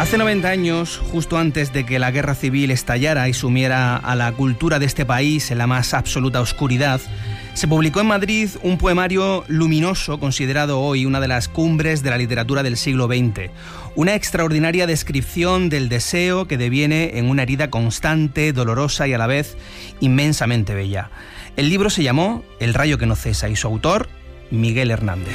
Hace 90 años, justo antes de que la guerra civil estallara y sumiera a la cultura de este país en la más absoluta oscuridad, se publicó en Madrid un poemario luminoso considerado hoy una de las cumbres de la literatura del siglo XX. Una extraordinaria descripción del deseo que deviene en una herida constante, dolorosa y a la vez inmensamente bella. El libro se llamó El rayo que no cesa y su autor, Miguel Hernández.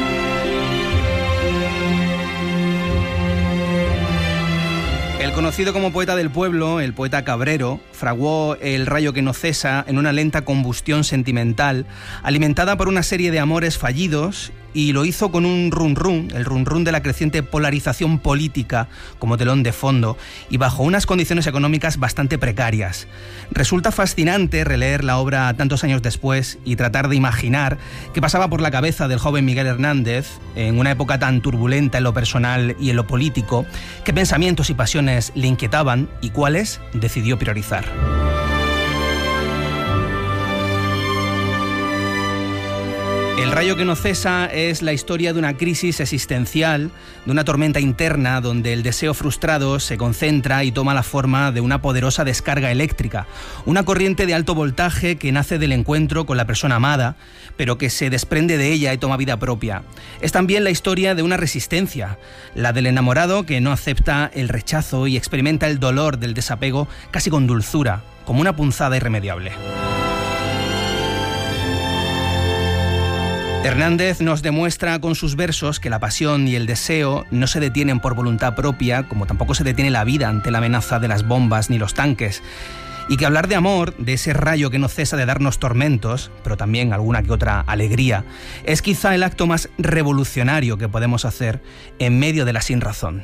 El conocido como poeta del pueblo, el poeta Cabrero, fraguó El rayo que no cesa en una lenta combustión sentimental, alimentada por una serie de amores fallidos, y lo hizo con un run-run, el run-run de la creciente polarización política como telón de fondo, y bajo unas condiciones económicas bastante precarias. Resulta fascinante releer la obra tantos años después y tratar de imaginar qué pasaba por la cabeza del joven Miguel Hernández en una época tan turbulenta en lo personal y en lo político, qué pensamientos y pasiones le inquietaban y cuáles decidió priorizar. El rayo que no cesa es la historia de una crisis existencial, de una tormenta interna donde el deseo frustrado se concentra y toma la forma de una poderosa descarga eléctrica, una corriente de alto voltaje que nace del encuentro con la persona amada, pero que se desprende de ella y toma vida propia. Es también la historia de una resistencia, la del enamorado que no acepta el rechazo y experimenta el dolor del desapego casi con dulzura, como una punzada irremediable. Hernández nos demuestra con sus versos que la pasión y el deseo no se detienen por voluntad propia, como tampoco se detiene la vida ante la amenaza de las bombas ni los tanques, y que hablar de amor, de ese rayo que no cesa de darnos tormentos, pero también alguna que otra alegría, es quizá el acto más revolucionario que podemos hacer en medio de la sinrazón.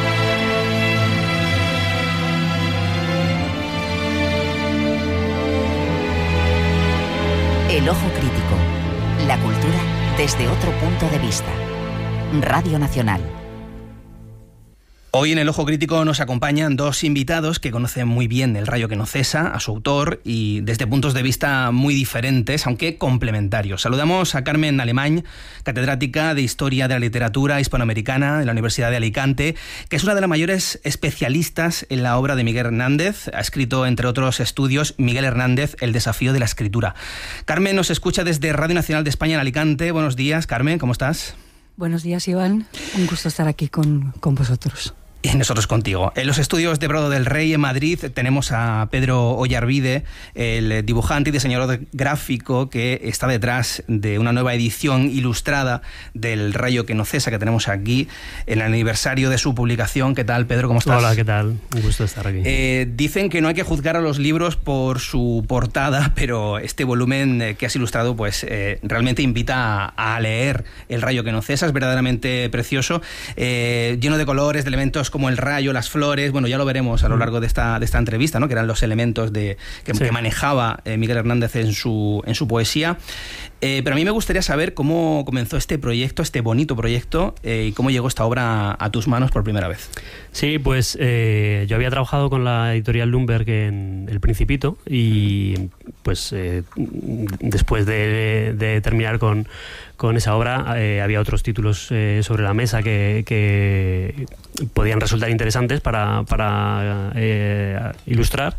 El ojo crítico. La cultura desde otro punto de vista. Radio Nacional. Hoy en El Ojo Crítico nos acompañan dos invitados que conocen muy bien El rayo que no cesa, a su autor, y desde puntos de vista muy diferentes, aunque complementarios. Saludamos a Carmen Alemany, catedrática de Historia de la Literatura Hispanoamericana de la Universidad de Alicante, que es una de las mayores especialistas en la obra de Miguel Hernández. Ha escrito, entre otros estudios, Miguel Hernández, El desafío de la escritura. Carmen nos escucha desde Radio Nacional de España en Alicante. Buenos días, Carmen, ¿cómo estás? Buenos días, Iván. Un gusto estar aquí con vosotros. Y nosotros contigo. En los estudios de Prado del Rey, en Madrid, tenemos a Pedro Ollarvide, el dibujante y diseñador gráfico que está detrás de una nueva edición ilustrada del Rayo que no cesa, que tenemos aquí, en el aniversario de su publicación. ¿Qué tal, Pedro? ¿Cómo estás? Hola, ¿qué tal? Un gusto estar aquí. Dicen que no hay que juzgar a los libros por su portada, pero este volumen que has ilustrado pues realmente invita a leer El Rayo que no cesa. Es verdaderamente precioso, lleno de colores, de elementos como el rayo, las flores. Bueno, ya lo veremos a lo largo de esta entrevista, ¿no? Que eran los elementos que manejaba Miguel Hernández en su poesía. Pero a mí me gustaría saber cómo comenzó este proyecto, este bonito proyecto, y cómo llegó esta obra a tus manos por primera vez. Sí, pues yo había trabajado con la editorial Lumberg en El Principito y pues después de terminar con esa obra había otros títulos sobre la mesa que podían resultar interesantes para ilustrar,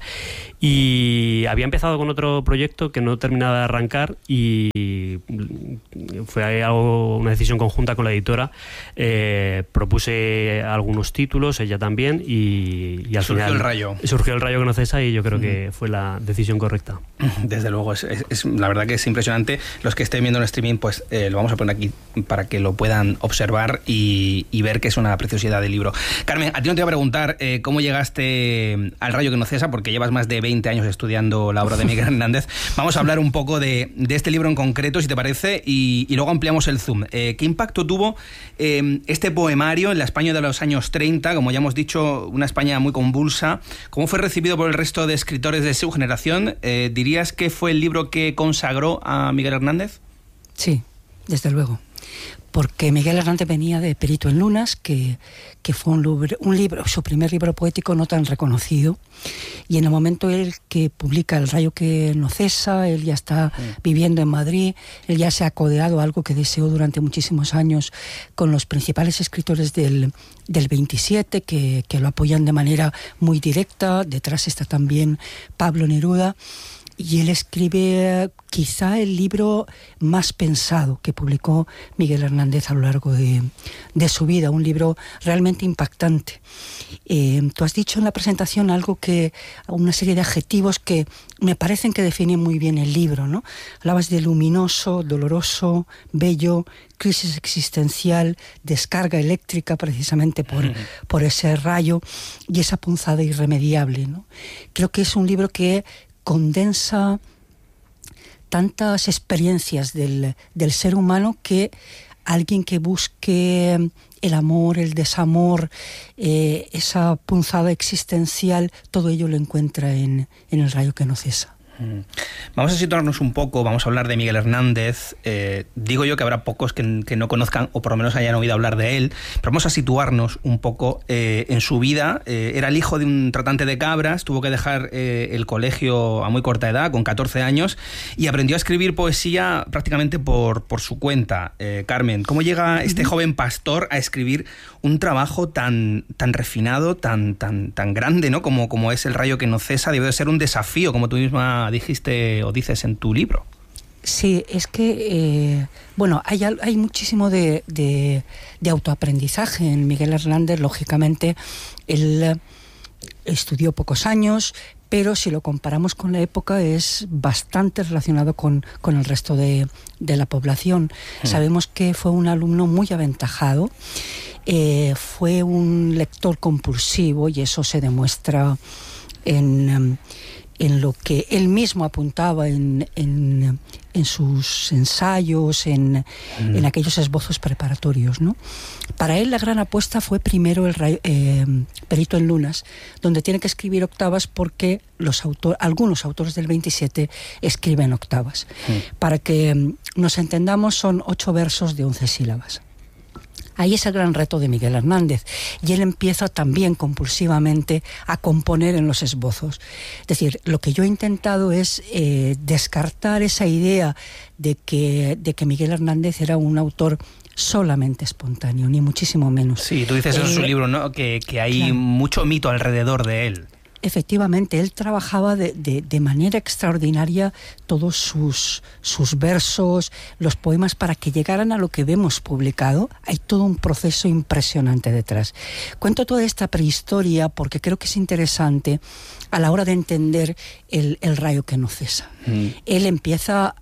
y había empezado con otro proyecto que no terminaba de arrancar y fue una decisión conjunta con la editora. Propuse algunos títulos, ella también, y al final surgió El rayo que no cesa, y yo creo que fue la decisión correcta. Desde luego, es la verdad que es impresionante. Los que estén viendo en streaming, pues lo vamos a poner aquí para que lo puedan observar y ver que es una preciosidad de libro. Carmen, a ti no te voy a preguntar cómo llegaste al Rayo que no cesa, porque llevas más de 20 años estudiando la obra de Miguel Hernández. Vamos a hablar un poco de este libro en concreto, si te parece, y luego ampliamos el zoom. ¿Qué impacto tuvo este poemario en la España de los años 30? Como ya hemos dicho, una España muy convulsa. ¿Cómo fue recibido por el resto de escritores de su generación? ¿Dirías que fue el libro que consagró a Miguel Hernández? Sí, desde luego. porque Miguel Hernández venía de Perito en Lunas, que fue un libro, su primer libro poético no tan reconocido, y en el momento él que publica El rayo que no cesa, él ya está viviendo en Madrid, él ya se ha codeado algo que deseó durante muchísimos años con los principales escritores del 27, que lo apoyan de manera muy directa. Detrás está también Pablo Neruda, y él escribe quizá el libro más pensado que publicó Miguel Hernández a lo largo de su vida, un libro realmente impactante. Tú has dicho en la presentación una serie de adjetivos que me parecen que definen muy bien el libro, ¿no? Hablabas de luminoso, doloroso, bello, crisis existencial, descarga eléctrica precisamente por ese rayo y esa punzada irremediable, ¿no? Creo que es un libro que condensa tantas experiencias del ser humano que alguien que busque el amor, el desamor, esa punzada existencial, todo ello lo encuentra en El rayo que no cesa. Vamos a situarnos un poco, vamos a hablar de Miguel Hernández. Digo yo que habrá pocos que no conozcan o por lo menos hayan oído hablar de él, pero vamos a situarnos un poco en su vida. Era el hijo de un tratante de cabras, tuvo que dejar el colegio a muy corta edad, con 14 años, y aprendió a escribir poesía prácticamente por su cuenta. Carmen, ¿cómo llega este joven pastor a escribir un trabajo tan refinado, tan grande, ¿no? como es El rayo que no cesa? Debe de ser un desafío, como tú misma dijiste o dices en tu libro. Sí, es que hay muchísimo de autoaprendizaje en Miguel Hernández. Lógicamente él estudió pocos años, pero si lo comparamos con la época es bastante relacionado con el resto de la población. Sabemos que fue un alumno muy aventajado, fue un lector compulsivo, y eso se demuestra en lo que él mismo apuntaba en sus ensayos, en aquellos esbozos preparatorios, ¿no? Para él la gran apuesta fue primero Perito en Lunas, donde tiene que escribir octavas porque algunos autores del 27 escriben octavas. Para que nos entendamos, son 8 versos de 11 sílabas. Ahí es el gran reto de Miguel Hernández, y él empieza también compulsivamente a componer en los esbozos. Es decir, lo que yo he intentado es descartar esa idea de que Miguel Hernández era un autor solamente espontáneo, ni muchísimo menos. Sí, tú dices eso en su libro, ¿no? Que hay claro, mucho mito alrededor de él. Efectivamente, él trabajaba de manera extraordinaria todos sus versos, los poemas, para que llegaran a lo que vemos publicado. Hay todo un proceso impresionante detrás. Cuento toda esta prehistoria porque creo que es interesante a la hora de entender el rayo que no cesa. Él empieza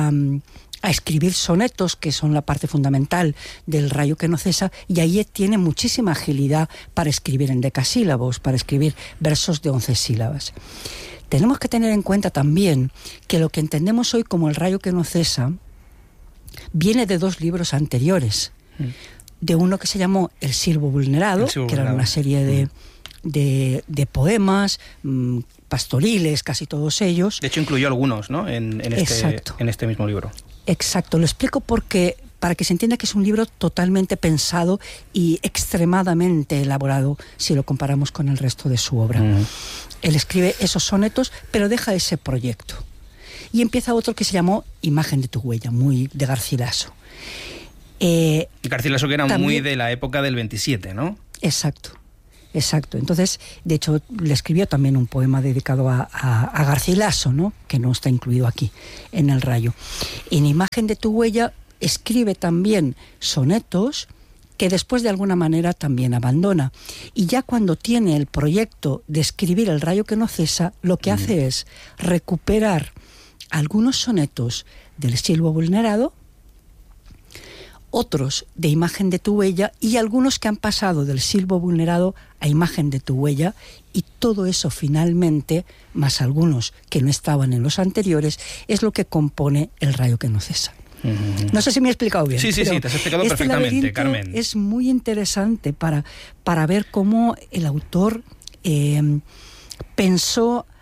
a escribir sonetos, que son la parte fundamental del rayo que no cesa, y ahí tiene muchísima agilidad para escribir en decasílabos, para escribir versos de 11 sílabas. Tenemos que tener en cuenta también que lo que entendemos hoy como El rayo que no cesa viene de 2 libros anteriores, de uno que se llamó El silbo vulnerado, que era una serie de poemas pastoriles, casi todos ellos. De hecho, incluyó algunos, ¿no? en este mismo libro. Exacto, lo explico para que se entienda que es un libro totalmente pensado y extremadamente elaborado si lo comparamos con el resto de su obra. Él escribe esos sonetos, pero deja ese proyecto. Y empieza otro que se llamó Imagen de tu huella, muy de Garcilaso. Garcilaso, que era también muy de la época del 27, ¿no? Exacto. Entonces, de hecho, le escribió también un poema dedicado a Garcilaso, ¿no? Que no está incluido aquí, en El rayo. En Imagen de tu huella escribe también sonetos que después de alguna manera también abandona. Y ya cuando tiene el proyecto de escribir El rayo que no cesa, lo que hace es recuperar algunos sonetos del silbo vulnerado, otros de Imagen de tu huella, y algunos que han pasado del silbo vulnerado a Imagen de tu huella, y todo eso finalmente, más algunos que no estaban en los anteriores, es lo que compone El rayo que no cesa. No sé si me he explicado bien. Sí, te has explicado perfectamente, Carmen. Es muy interesante para ver cómo el autor pensó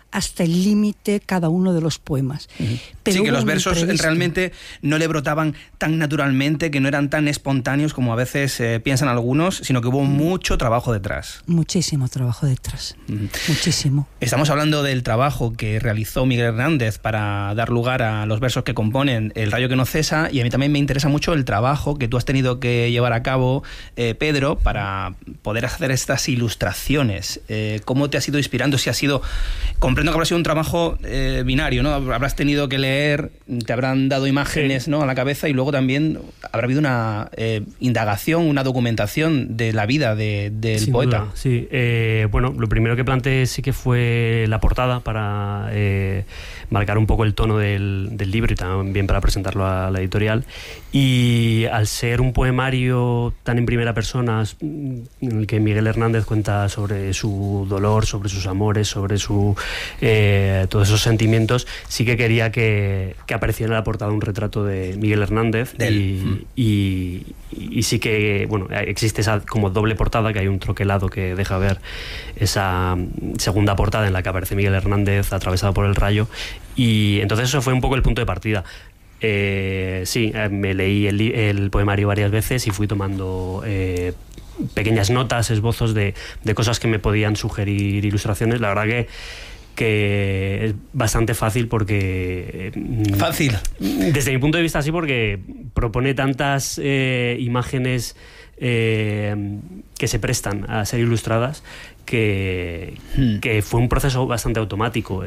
hasta el límite cada uno de los poemas. Pero sí, que los versos realmente no le brotaban tan naturalmente, que no eran tan espontáneos como a veces piensan algunos, sino que hubo mucho trabajo detrás. Muchísimo trabajo detrás, muchísimo. Estamos hablando del trabajo que realizó Miguel Hernández para dar lugar a los versos que componen El rayo que no cesa, y a mí también me interesa mucho el trabajo que tú has tenido que llevar a cabo, Pedro, para poder hacer estas ilustraciones. ¿Cómo te has ido inspirando? Si ha sido, comprendo que habrá sido un trabajo binario, ¿no? Habrás tenido que leer, te habrán dado imágenes, sí, ¿no?, a la cabeza, y luego también habrá habido una indagación, una documentación de la vida del Sin poeta. Duda, sí. Bueno, lo primero que planteé sí que fue la portada para marcar un poco el tono del libro y también para presentarlo a la editorial. Y al ser un poemario tan en primera persona, en el que Miguel Hernández cuenta sobre su dolor, sobre sus amores, sobre todos esos sentimientos, sí que quería que apareciera en la portada un retrato de Miguel Hernández. Y sí que, bueno, existe esa como doble portada, que hay un troquelado que deja ver esa segunda portada en la que aparece Miguel Hernández atravesado por el rayo, y entonces eso fue un poco el punto de partida. Sí, me leí el poemario varias veces y fui tomando pequeñas notas, esbozos de cosas que me podían sugerir ilustraciones. La verdad que es bastante fácil porque... ¿Fácil? Desde mi punto de vista sí, porque propone tantas imágenes que se prestan a ser ilustradas que fue un proceso bastante automático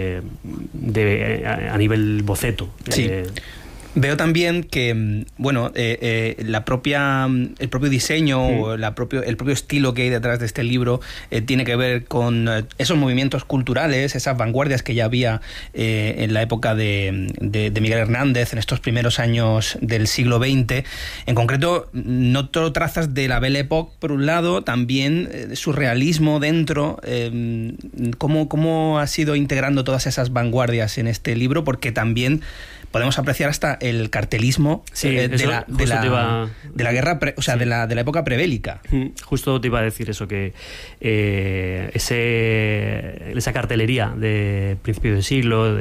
a nivel boceto. Sí. Veo también que, bueno, el propio diseño o el propio estilo que hay detrás de este libro tiene que ver con esos movimientos culturales, esas vanguardias que ya había en la época de Miguel Hernández, en estos primeros años del siglo XX. En concreto, noto trazas de la Belle Époque, por un lado, también surrealismo dentro. ¿Cómo has ido integrando todas esas vanguardias en este libro? Porque también podemos apreciar hasta el cartelismo, sí, de la guerra, o sea, sí, de la época prebélica. Justo te iba a decir eso, que esa cartelería de principio de siglo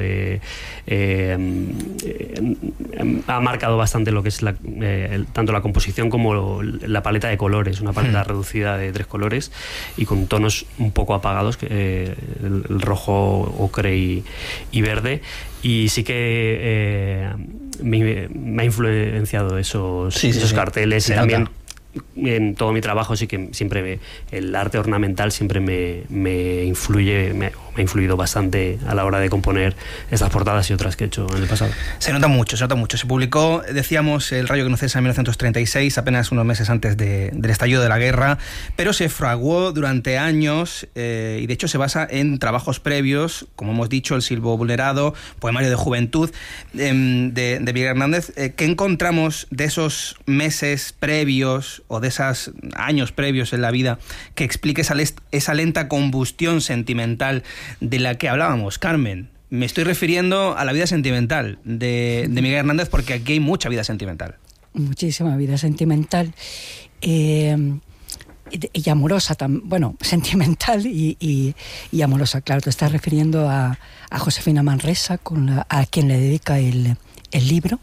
ha marcado bastante lo que es tanto la composición como la paleta de colores, una paleta reducida de 3 colores y con tonos un poco apagados, el rojo, ocre y verde. Y sí que me ha influenciado esos carteles, y también en todo mi trabajo sí que siempre el arte ornamental siempre me influye, me ha influido bastante a la hora de componer estas portadas y otras que he hecho en el pasado. Se nota mucho. Se publicó, decíamos, El rayo que no cesa en 1936, apenas unos meses antes del estallido de la guerra, pero se fraguó durante años y de hecho se basa en trabajos previos, como hemos dicho, El silbo vulnerado, poemario de juventud de Miguel Hernández. ¿Qué encontramos de esos meses previos o de esos años previos en la vida que explique esa lenta combustión sentimental de la que hablábamos, Carmen? Me estoy refiriendo a la vida sentimental de Miguel Hernández, porque aquí hay mucha vida sentimental. Muchísima vida sentimental y amorosa, bueno, sentimental y amorosa. Claro, te estás refiriendo a Josefina Manresa, a quien le dedica el libro,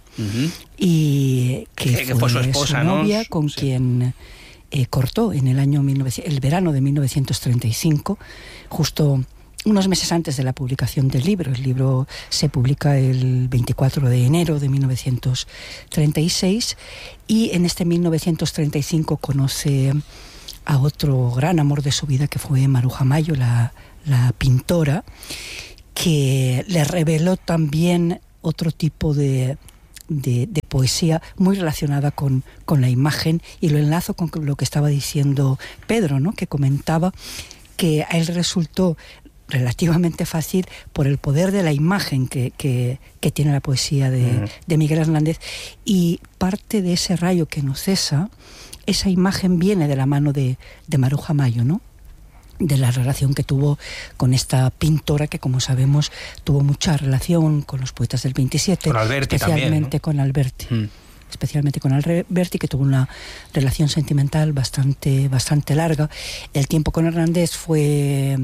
y que fue su esposa, su novia, ¿no? Con quien cortó en el verano de 1935, justo unos meses antes de la publicación del libro. El libro se publica el 24 de enero de 1936 y en este 1935 conoce a otro gran amor de su vida, que fue Maruja Mayo, la pintora, que le reveló también otro tipo de poesía muy relacionada con la imagen, y lo enlazo con lo que estaba diciendo Pedro, ¿no?, que comentaba que a él resultó relativamente fácil por el poder de la imagen que tiene la poesía de Miguel Hernández, y parte de ese rayo que no cesa, esa imagen viene de la mano de Maruja Mayo, ¿no?, de la relación que tuvo con esta pintora que, como sabemos, tuvo mucha relación con los poetas del 27, con Alberti especialmente también, ¿no? Con Alberti. Especialmente con Alberti, que tuvo una relación sentimental bastante larga. El tiempo con Hernández fue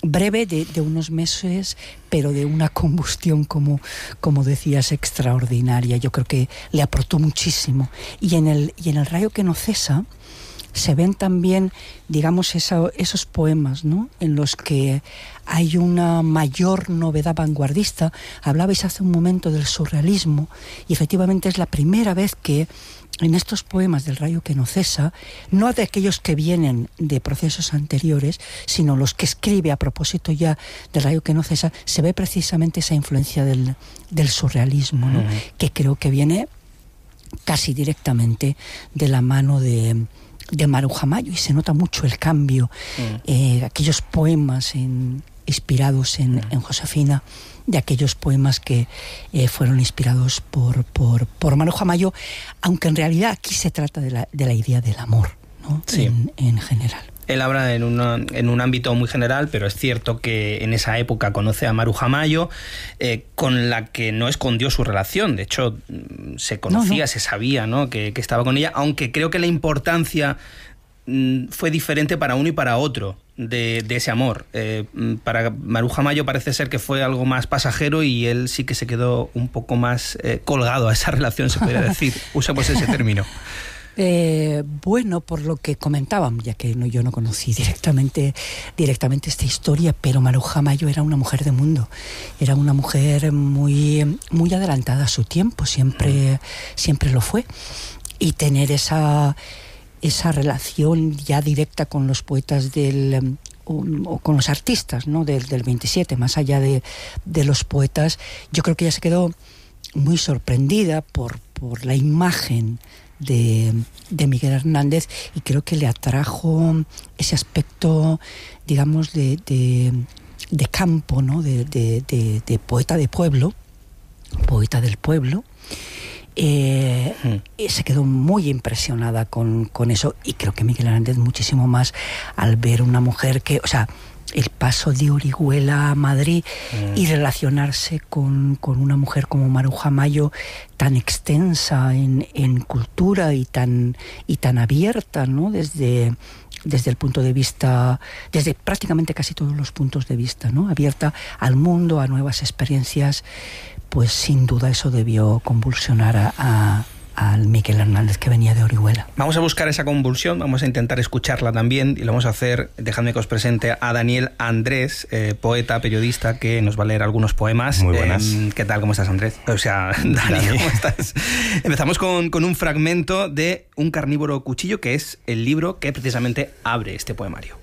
breve, de unos meses, pero de una combustión, como decías, extraordinaria. Yo creo que le aportó muchísimo. Y en el rayo que no cesa se ven también, digamos, esos poemas, ¿no?, en los que hay una mayor novedad vanguardista. Hablabais hace un momento del surrealismo, y efectivamente es la primera vez que en estos poemas del rayo que no cesa, no de aquellos que vienen de procesos anteriores, sino los que escribe a propósito ya del rayo que no cesa, se ve precisamente esa influencia del surrealismo, ¿no?, que creo que viene casi directamente de la mano de Maruja Mayo, y se nota mucho el cambio. Aquellos poemas inspirados en Josefina, de aquellos poemas que fueron inspirados por Maruja Mayo, aunque en realidad aquí se trata de la idea del amor, ¿no?, sí, en general. Él habla en un ámbito muy general, pero es cierto que en esa época conoce a Maruja Mayo, con la que no escondió su relación. De hecho, se conocía, se sabía, ¿no?, que estaba con ella, aunque creo que la importancia fue diferente para uno y para otro de ese amor. Para Maruja Mayo parece ser que fue algo más pasajero, y él sí que se quedó un poco más colgado a esa relación, se podría decir. Usamos ese término. Bueno, por lo que comentaban, ya que yo no conocí directamente esta historia, pero Maruja Mayo era una mujer de mundo, era una mujer muy, muy adelantada a su tiempo, siempre lo fue, y tener esa relación ya directa con los poetas o con los artistas, ¿no?, del 27, más allá de los poetas, yo creo que ella se quedó muy sorprendida por la imagen de Miguel Hernández, y creo que le atrajo ese aspecto, digamos, de campo, ¿no?, de poeta de pueblo, poeta del pueblo. Se quedó muy impresionada con eso, y creo que Miguel Hernández muchísimo más al ver una mujer que, o sea, el paso de Orihuela a Madrid y relacionarse con una mujer como Maruja Mayo, tan extensa en cultura y tan abierta, ¿no?, desde el punto de vista, desde prácticamente casi todos los puntos de vista, ¿no?, abierta al mundo, a nuevas experiencias. Pues sin duda eso debió convulsionar al Miguel Hernández, que venía de Orihuela. Vamos a buscar esa convulsión, vamos a intentar escucharla también, y lo vamos a hacer, dejadme que os presente a Daniel Andrés, poeta, periodista, que nos va a leer algunos poemas. Muy buenas. ¿Qué tal? ¿Cómo estás, Andrés? O sea, Dani, ¿cómo estás? Empezamos con un fragmento de Un carnívoro cuchillo, que es el libro que precisamente abre este poemario.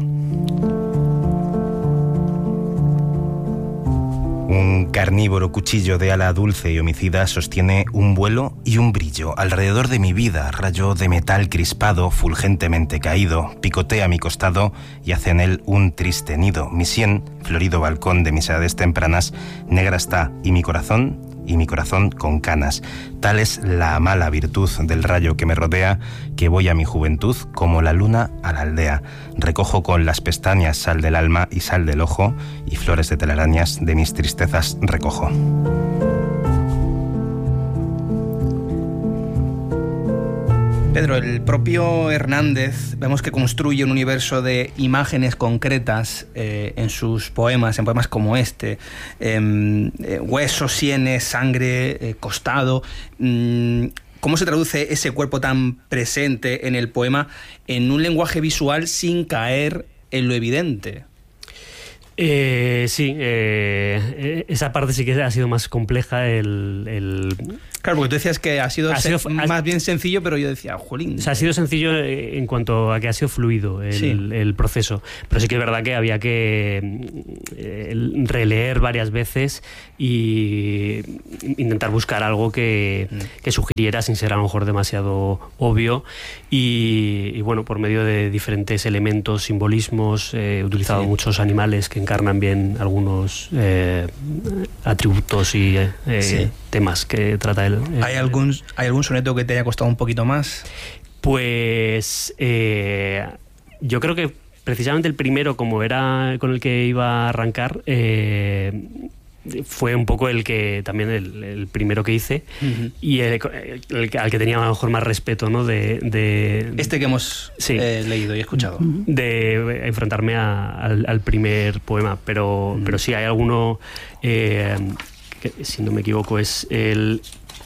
Un carnívoro cuchillo de ala dulce y homicida sostiene un vuelo y un brillo alrededor de mi vida. Rayo de metal crispado, fulgentemente caído, picotea mi costado y hace en él un triste nido. Mi sien, florido balcón de mis edades tempranas, negra está, y mi corazón con canas. Tal es la mala virtud del rayo que me rodea, que voy a mi juventud como la luna a la aldea. Recojo con las pestañas sal del alma y sal del ojo, y flores de telarañas de mis tristezas recojo. Pedro, el propio Hernández vemos que construye un universo de imágenes concretas en sus poemas, en poemas como este. Huesos, sienes, sangre, costado. ¿Cómo se traduce ese cuerpo tan presente en el poema en un lenguaje visual sin caer en lo evidente? Sí, esa parte sí que ha sido más compleja. Claro, porque tú decías que ha sido más bien sencillo, pero yo decía, jolín. O sea, ha sido sencillo en cuanto a que ha sido fluido el proceso. Pero sí que es verdad que había que releer varias veces y intentar buscar algo que sugiriera sin ser a lo mejor demasiado obvio. Y bueno, por medio de diferentes elementos, simbolismos, he utilizado muchos animales que encarnan bien algunos atributos y temas que trata él. ¿Hay algún soneto que te haya costado un poquito más? Pues yo creo que precisamente el primero, como era con el que iba a arrancar, fue un poco el que también el primero que hice, y al que tenía a lo mejor más respeto, ¿no? Este que hemos leído y escuchado. De enfrentarme al primer poema, pero sí hay alguno, que, si no me equivoco, es el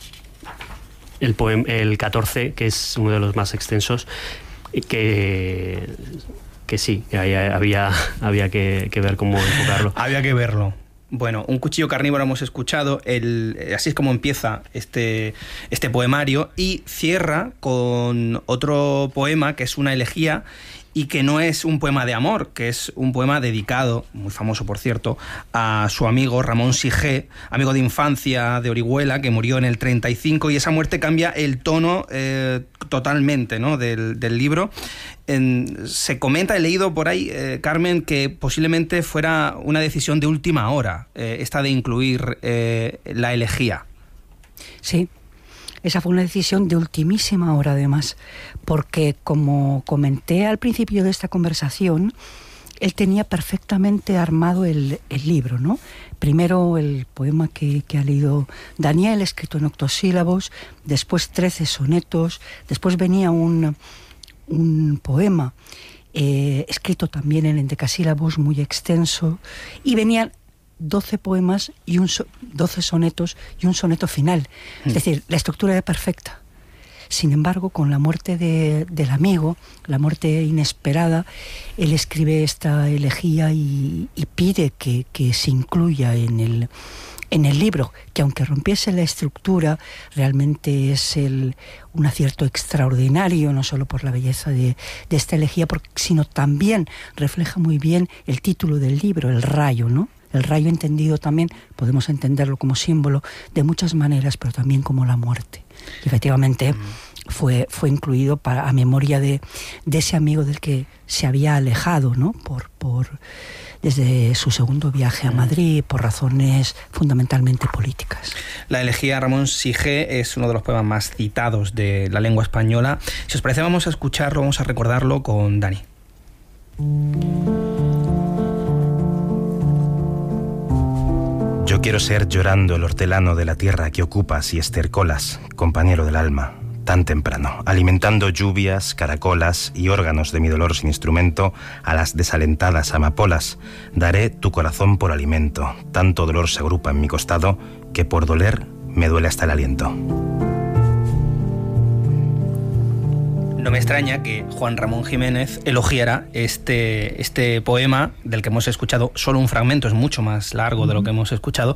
poema, el 14, que es uno de los más extensos, que sí, que había que ver cómo enfocarlo. Había que verlo. Bueno, Un cuchillo carnívoro hemos escuchado, así es como empieza este poemario, y cierra con otro poema que es una elegía, y que no es un poema de amor, que es un poema dedicado, muy famoso por cierto, a su amigo Ramón Sigé, amigo de infancia de Orihuela, que murió en el 35, y esa muerte cambia el tono totalmente, ¿no?, del libro. Se comenta, he leído por ahí, Carmen, que posiblemente fuera una decisión de última hora, esta de incluir la elegía. Sí. Esa fue una decisión de ultimísima hora, además, porque, como comenté al principio de esta conversación, él tenía perfectamente armado el libro, ¿no? Primero el poema que ha leído Daniel, escrito en octosílabos, después 13 sonetos, después venía un poema escrito también en endecasílabos, muy extenso, y venían 12 poemas y 12 sonetos y un soneto final. Es decir, la estructura era perfecta. Sin embargo, con la muerte del amigo, la muerte inesperada, él escribe esta elegía y pide que se incluya en el libro, que aunque rompiese la estructura, realmente es un acierto extraordinario, no solo por la belleza de esta elegía, sino también refleja muy bien el título del libro, El rayo, ¿no? El rayo entendido también, podemos entenderlo como símbolo de muchas maneras, pero también como la muerte. Y efectivamente fue incluido a memoria de ese amigo del que se había alejado, ¿no?, desde su segundo viaje a Madrid, por razones fundamentalmente políticas. La elegía Ramón Sigé es uno de los poemas más citados de la lengua española. Si os parece, vamos a escucharlo, vamos a recordarlo con Dani. Yo quiero ser llorando el hortelano de la tierra que ocupas y estercolas, compañero del alma, tan temprano, alimentando lluvias, caracolas y órganos de mi dolor sin instrumento a las desalentadas amapolas. Daré tu corazón por alimento, tanto dolor se agrupa en mi costado que por doler me duele hasta el aliento. No me extraña que Juan Ramón Jiménez elogiara este poema, del que hemos escuchado solo un fragmento, es mucho más largo de lo que hemos escuchado.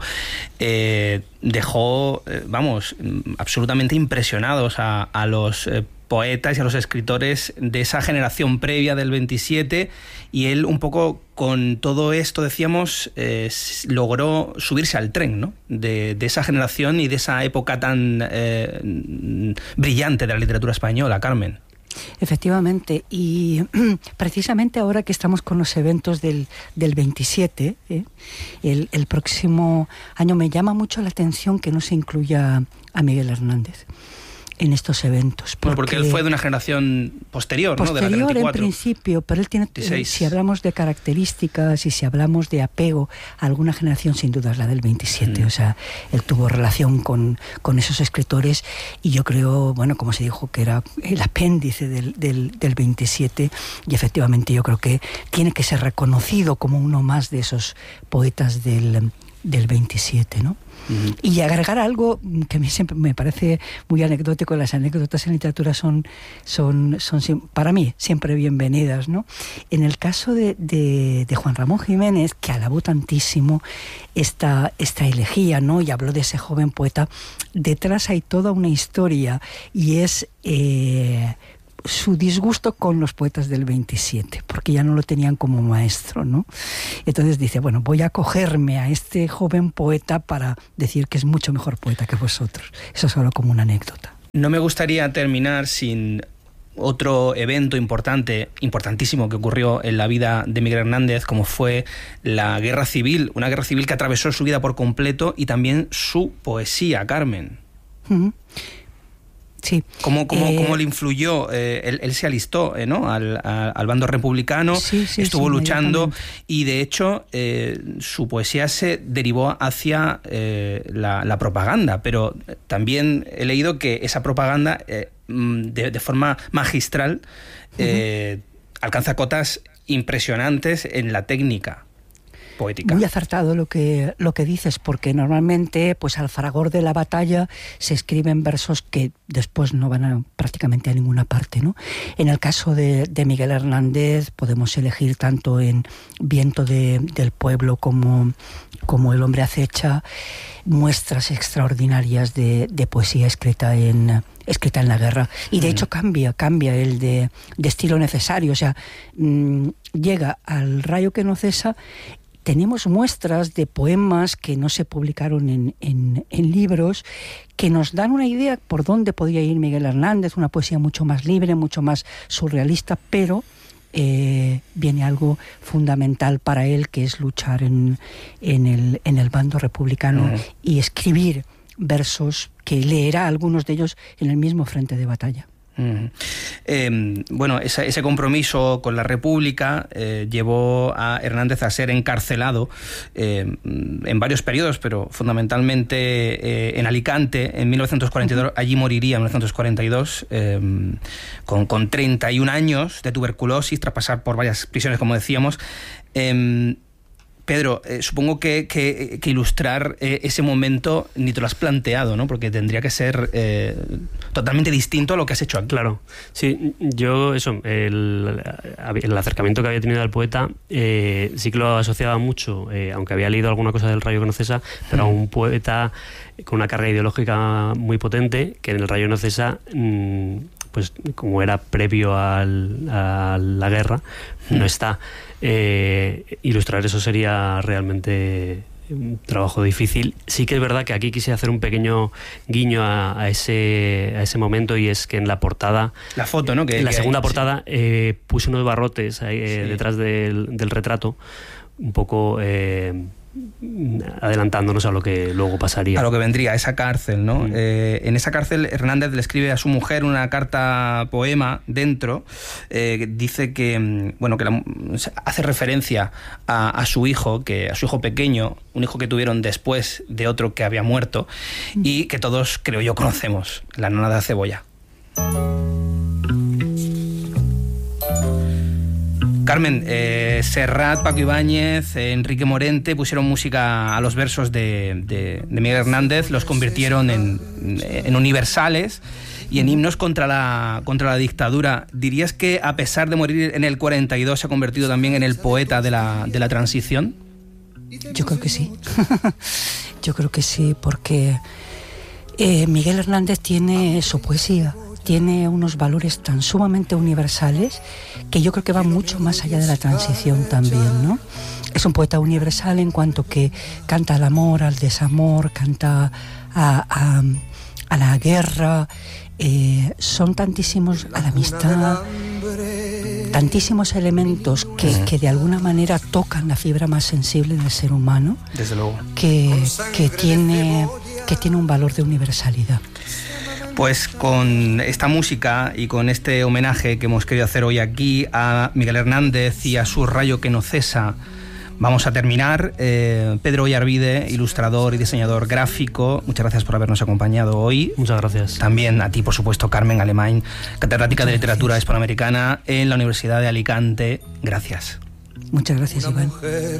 Dejó, absolutamente impresionados a los poetas y a los escritores de esa generación previa del 27, y él, un poco con todo esto, decíamos, logró subirse al tren, ¿no?, de esa generación y de esa época tan brillante de la literatura española, Carmen. Efectivamente, y precisamente ahora que estamos con los eventos del 27, el próximo año, me llama mucho la atención que no se incluya a Miguel Hernández en estos eventos. Porque él fue de una generación posterior, ¿no?, de la 34. En principio, pero él tiene, si hablamos de características y si hablamos de apego a alguna generación, sin duda es la del 27. O sea, él tuvo relación con esos escritores, y yo creo, bueno, como se dijo, que era el apéndice del 27, y efectivamente yo creo que tiene que ser reconocido como uno más de esos poetas del 27, ¿no? Y agregar algo que a mí siempre me parece muy anecdótico. Las anécdotas en literatura son para mí siempre bienvenidas, ¿no? En el caso de Juan Ramón Jiménez, que alabó tantísimo esta elegía, ¿no?, y habló de ese joven poeta, detrás hay toda una historia, y es su disgusto con los poetas del 27, porque ya no lo tenían como maestro, ¿no? Entonces dice, bueno, voy a acogerme a este joven poeta para decir que es mucho mejor poeta que vosotros. Eso es solo como una anécdota. No me gustaría terminar sin otro evento importantísimo que ocurrió en la vida de Miguel Hernández, como fue la Guerra Civil, una guerra civil que atravesó su vida por completo y también su poesía, Carmen. Sí. ¿Cómo le influyó? Él se alistó, ¿no? al bando republicano, estuvo luchando y de hecho su poesía se derivó hacia la propaganda, pero también he leído que esa propaganda de forma magistral alcanza cotas impresionantes en la técnica poética. Muy acertado lo que dices, porque normalmente pues al fragor de la batalla se escriben versos que después no van prácticamente a ninguna parte, ¿no? En el caso de Miguel Hernández podemos elegir tanto en Viento del pueblo como El hombre acecha, muestras extraordinarias de poesía escrita en la guerra. Y de hecho cambia el de estilo necesario, o sea, llega al rayo que no cesa. Tenemos muestras de poemas que no se publicaron en libros, que nos dan una idea por dónde podía ir Miguel Hernández, una poesía mucho más libre, mucho más surrealista, pero viene algo fundamental para él, que es luchar en el bando republicano y escribir versos que leerá algunos de ellos en el mismo frente de batalla. Bueno, ese compromiso con la República llevó a Hernández a ser encarcelado en varios periodos, pero fundamentalmente en Alicante en 1942. Allí moriría en 1942 con 31 años de tuberculosis tras pasar por varias prisiones, como decíamos. Pedro, supongo que ilustrar ese momento ni te lo has planteado, ¿no? Porque tendría que ser totalmente distinto a lo que has hecho aquí. Claro, sí, yo el acercamiento que había tenido al poeta sí que lo asociaba mucho, aunque había leído alguna cosa del Rayo que no cesa, pero a un poeta con una carga ideológica muy potente, que en el Rayo no cesa, pues como era previo a la guerra, no está. Ilustrar eso sería realmente un trabajo difícil. Sí que es verdad que aquí quise hacer un pequeño guiño a ese momento, y es que en la portada, la foto, ¿no? En la segunda portada puse unos barrotes ahí, detrás del retrato, un poco adelantándonos a lo que luego pasaría. A lo que vendría, esa cárcel, ¿no? En esa cárcel Hernández le escribe a su mujer una carta poema dentro, dice que, bueno, que hace referencia a su hijo, a su hijo pequeño, un hijo que tuvieron después de otro que había muerto, y que todos, creo yo, conocemos, La nonada cebolla. Carmen, Serrat, Paco Ibáñez, Enrique Morente pusieron música a los versos de Miguel Hernández, los convirtieron en universales y en himnos contra la dictadura. ¿Dirías que a pesar de morir en el 42 se ha convertido también en el poeta de la transición? Yo creo que sí. Yo creo que sí, porque Miguel Hernández tiene su poesía, tiene unos valores tan sumamente universales que yo creo que va mucho más allá de la transición también, ¿no? Es un poeta universal en cuanto que canta al amor, al desamor, canta a la guerra, son tantísimos, a la amistad, tantísimos elementos que de alguna manera tocan la fibra más sensible del ser humano. Desde luego. Que tiene un valor de universalidad. Pues con esta música y con este homenaje que hemos querido hacer hoy aquí a Miguel Hernández y a su Rayo que no cesa, vamos a terminar. Pedro Oyarbide, ilustrador y diseñador gráfico, muchas gracias por habernos acompañado hoy. Muchas gracias. También a ti, por supuesto, Carmen Alemany, catedrática de literatura hispanoamericana en la Universidad de Alicante. Gracias. Muchas gracias, Iván.